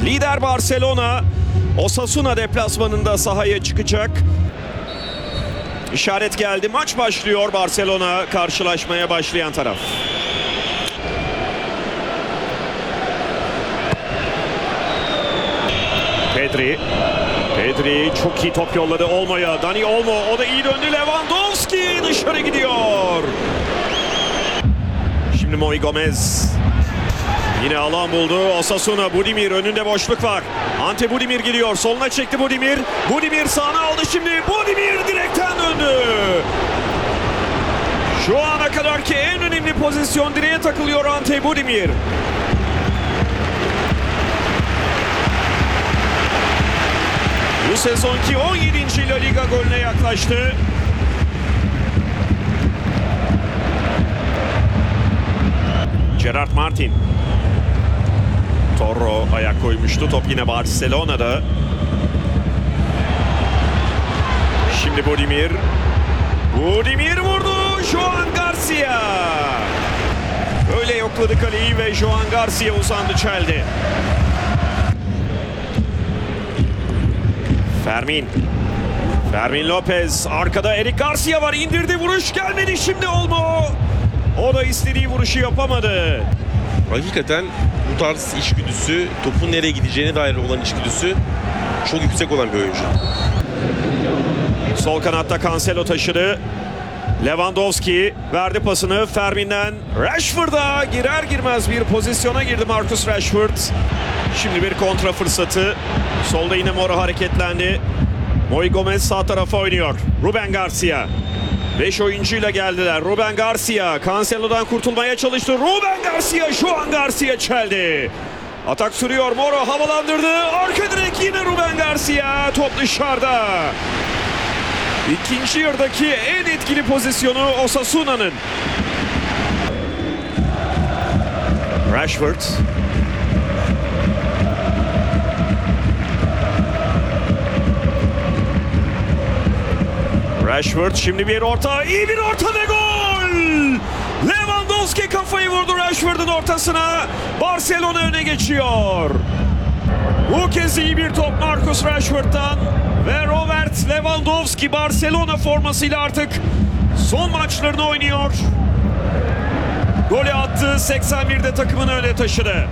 Lider Barcelona, Osasuna deplasmanında sahaya çıkacak. İşaret geldi. Maç başlıyor. Barcelona karşılaşmaya başlayan taraf. Pedri çok iyi top yolladı Olmo'ya. Dani Olmo, o da iyi döndü. Lewandowski dışarı gidiyor. Şimdi Moi Gomez. Yine alan buldu Osasuna. Budimir, önünde boşluk var. Ante Budimir gidiyor. Soluna çekti Budimir. Budimir sağına aldı şimdi. Budimir direkten döndü. Şu ana kadarki en önemli pozisyon, direğe takılıyor Ante Budimir. Bu sezonki 17. La Liga golüne yaklaştı. Gerard Martin. Torro ayak koymuştu. Top yine Barcelona'da. Şimdi Budimir. Budimir vurdu. Joan Garcia. Öyle yokladı kaleyi ve Joan Garcia uzandı, çeldi. Fermin Lopez. Arkada Eric Garcia var. İndirdi. Vuruş gelmedi. Şimdi Olmo. O da istediği vuruşu yapamadı. Hakikaten bu tarz içgüdüsü, topun nereye gideceğine dair olan içgüdüsü çok yüksek olan bir oyuncu. Sol kanatta Cancelo taşıdı. Lewandowski verdi pasını Fermin'den Rashford'a. Girer girmez bir pozisyona girdi Marcus Rashford. Şimdi bir kontra fırsatı. Solda yine Mora hareketlendi. Moi Gomez sağ tarafa oynuyor. Ruben Garcia. 5 oyuncuyla geldiler. Ruben Garcia Cancelo'dan kurtulmaya çalıştı. Ruben Garcia, Joan Garcia çeldi. Atak sürüyor. Moro havalandırdı. Arka direk yine Ruben Garcia. Top dışarıda. İkinci yarıdaki en etkili pozisyonu Osasuna'nın. Rashford. Rashford şimdi bir orta, iyi bir orta ve gol! Lewandowski kafayı vurdu Rashford'un ortasına. Barcelona öne geçiyor. Bu kez iyi bir top Marcus Rashford'dan ve Robert Lewandowski Barcelona formasıyla artık son maçlarını oynuyor. Golü attı, 81'de takımını öne taşıdı.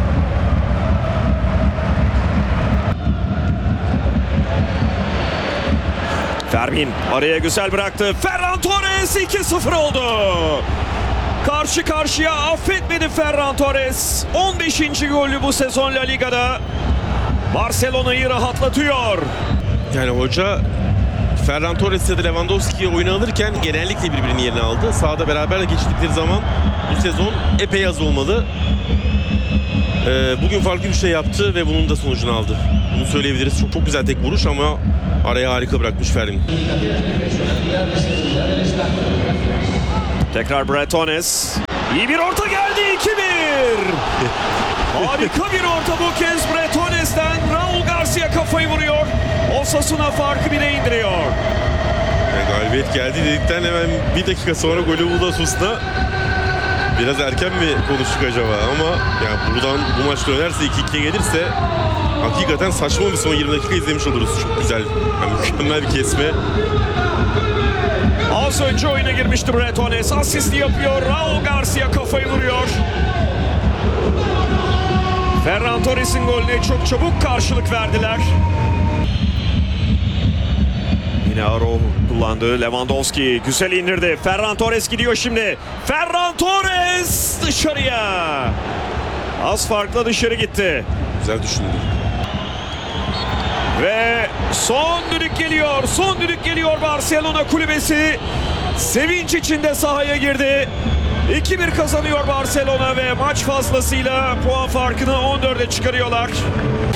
Fermin araya güzel bıraktı. Ferran Torres 2-0 oldu. Karşı karşıya affetmedi Ferran Torres. 15. golü bu sezon La Liga'da. Barcelona'yı rahatlatıyor. Yani hoca Ferran Torres ya da Lewandowski'ye oyunu alırken genellikle birbirinin yerini aldı. Sahada beraber geçtikleri zaman bu sezon epey az olmalı. Bugün farklı bir şey yaptı ve bunun da sonucunu aldı. Bunu söyleyebiliriz. Çok güzel tek vuruş ama araya harika bırakmış Fermin. Tekrar Bretones. İyi bir orta geldi, 2-1. Harika bir orta bu kez Bretones'ten. Raul Garcia kafayı vuruyor. Osasuna farkı 1'e indiriyor. Galibiyet geldi dedikten hemen bir dakika sonra golü buldu Osasuna. Biraz erken mi konuştuk acaba ama yani buradan bu maç dönerse 2-2'ye gelirse hakikaten saçma bir son 20 dakika izlemiş oluruz. Çok güzel, yani mükemmel bir kesme. Az önce oyuna girmişti Bretones. Asisti yapıyor. Raul Garcia kafayı vuruyor. Ferran Torres'in golüne çok çabuk karşılık verdiler. Yine Aro kullandı. Lewandowski güzel indirdi. Ferran Torres gidiyor şimdi. Ferran Torres dışarıya. Az farkla dışarı gitti. Güzel düşündü. Ve son düdük geliyor. Son düdük geliyor. Barcelona kulübesi sevinç içinde sahaya girdi. 2-1 kazanıyor Barcelona ve maç fazlasıyla puan farkını 14'e çıkarıyorlar.